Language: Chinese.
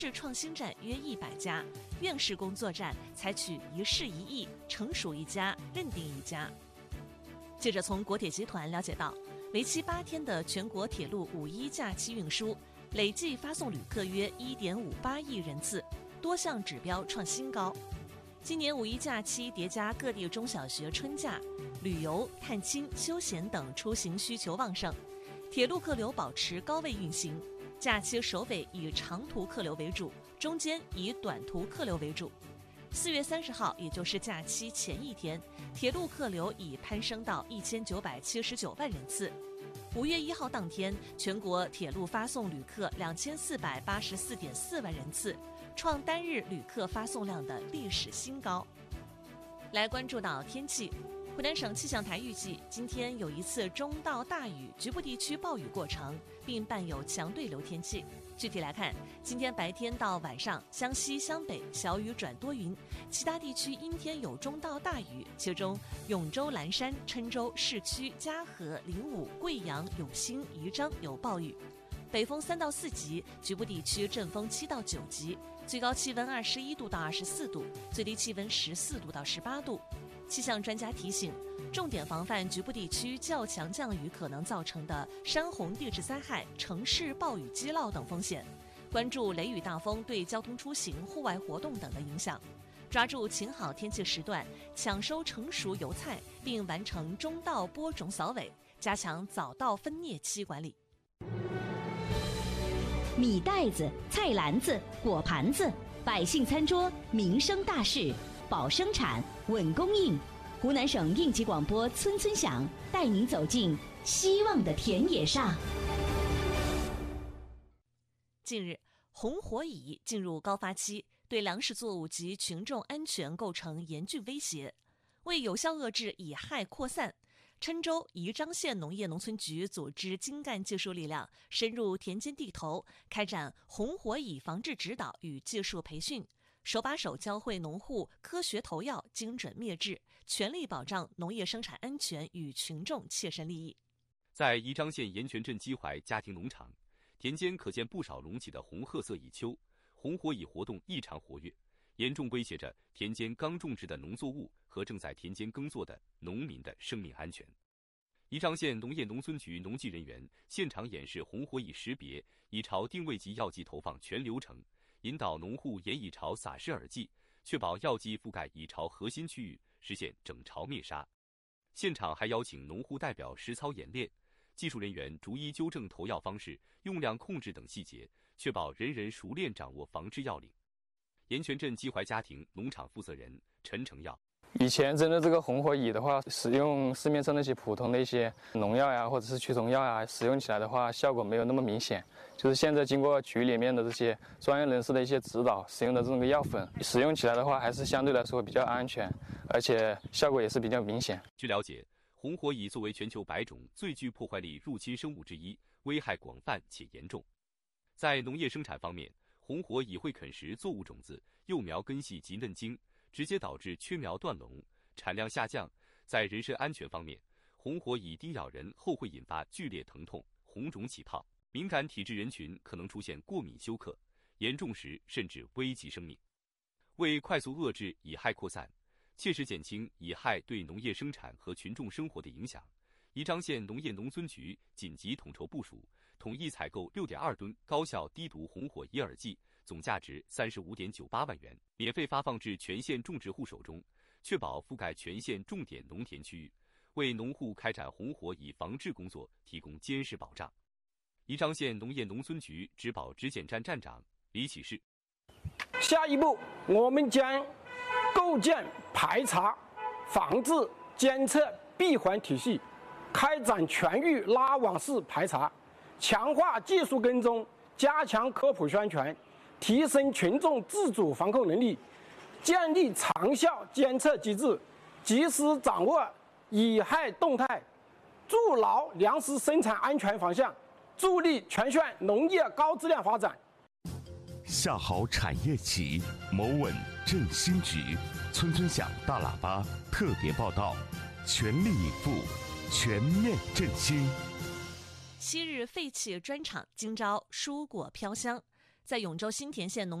市创新站约100家，院士工作站采取一市一议，成熟一家，认定一家。记者从国铁集团了解到，为期8天的全国铁路5·1假期运输，累计发送旅客约1.58亿人次，多项指标创新高。今年5·1假期叠加各地中小学春假，旅游、探亲、休闲等出行需求旺盛，铁路客流保持高位运行。假期首尾以长途客流为主，中间以短途客流为主。4月30号，也就是假期前一天，铁路客流已攀升到1979万人次。5月1号当天，全国铁路发送旅客2484.4万人次，创单日旅客发送量的历史新高。来关注到天气，湖南省气象台预计，今天有一次中到大雨，局部地区暴雨过程，并伴有强对流天气。具体来看，今天白天到晚上，湘西、湘北小雨转多云，其他地区阴天有中到大雨，其中永州、蓝山、郴州、市区、嘉禾、灵武、贵阳、永兴、宜章有暴雨。北风3到4级，局部地区阵风7到9级，最高气温21度到24度，最低气温14度到18度。气象专家提醒，重点防范局部地区较强降雨可能造成的山洪地质灾害、城市暴雨积涝等风险，关注雷雨大风对交通出行、户外活动等的影响，抓住晴好天气时段，抢收成熟油菜，并完成中稻播种扫尾，加强早稻分蘖期管理。 米袋子、菜篮子、果盘子，百姓餐桌民生大事，保生产、稳供应。湖南省应急广播村村响，带您走进希望的田野上。 近日，红火蚁进入高发期，对粮食作物及群众安全构成严峻威胁。为有效遏制蚁害扩散，郴州、宜章县农业农村局组织精干技术力量深入田间地头，开展红火蚁防治指导与技术培训，手把手教会农户科学投药、精准灭治，全力保障农业生产安全与群众切身利益。 在宜章县盐泉镇基淮家庭农场，田间可见不少隆起的红褐色蚁丘，红火蚁活动异常活跃，严重威胁着田间刚种植的农作物和正在田间耕作的农民的生命安全。宜章县农业农村局农技人员现场演示红火蚁识别、蚁巢定位及药剂投放全流程，引导农户沿蚁巢撒施饵剂，确保药剂覆盖蚁巢核心区域，实现整巢灭杀。现场还邀请农户代表实操演练，技术人员逐一纠正投药方式、用量控制等细节，确保人人熟练掌握防治要领。盐泉镇基淮家庭农场负责人陈成耀： 以前针对这个红火蚁的话，使用市面上那些普通的一些农药呀，或者是驱虫药呀，使用起来的话效果没有那么明显。就是现在经过局里面的这些专业人士的一些指导，使用的这种个药粉，使用起来的话还是相对来说比较安全，而且效果也是比较明显。 据了解，红火蚁作为全球100种最具破坏力入侵生物之一，危害广泛且严重。在农业生产方面，红火蚁会啃食作物种子、幼苗根系及嫩茎，直接导致缺苗断垄，产量下降。在人身安全方面，红火蚁叮咬人后会引发剧烈疼痛、红肿起泡，敏感体质人群可能出现过敏休克，严重时甚至危及生命。为快速遏制蚁害扩散，切实减轻蚁害对农业生产和群众生活的影响，宜章县农业农村局紧急统筹部署，统一采购6.2吨高效低毒红火蚁饵剂，总价值35.98万元，免费发放至全县种植户手中，确保覆盖全县重点农田区域，为农户开展红火蚁防治工作提供坚实保障。宜章县农业农村局植保质检站站长李启士： 下一步，我们将构建排查、防治、监测闭环体系，开展全域拉网式排查，强化技术跟踪，加强科普宣传，提升群众自主防控能力，建立长效监测机制，及时掌握蚁害动态，筑牢粮食生产安全方向，助力全县农业高质量发展。 下好产业企，谋稳振兴局。村村响大喇叭特别报道，全力以赴，全面振兴。 昔日废弃砖厂今朝蔬果飘香。 在永州新田县农